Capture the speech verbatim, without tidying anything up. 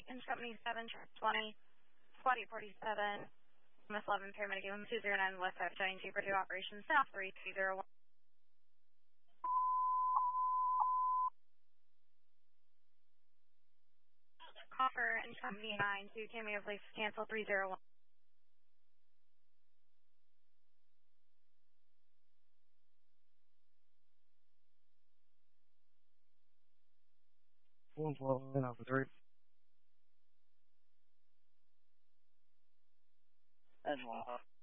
Inch Company seven, twenty, Squad eight forty-seven, M S eleven, Paramedic one two zero nine, West Side, Giant Jeep, Radio Operations, South three three zero one. Coffer, Inch Company nine, two, Cameo, please cancel three zero one. one twelve, Alpha three. That's one.